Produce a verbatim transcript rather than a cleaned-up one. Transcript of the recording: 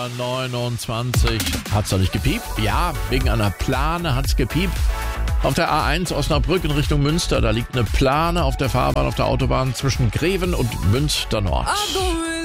Nummer neunundzwanzig. Hat's doch nicht gepiept? Ja, wegen einer Plane hat's gepiept. Auf der A eins Osnabrück in Richtung Münster, da liegt eine Plane auf der Fahrbahn auf der Autobahn zwischen Greven und Münster Nord.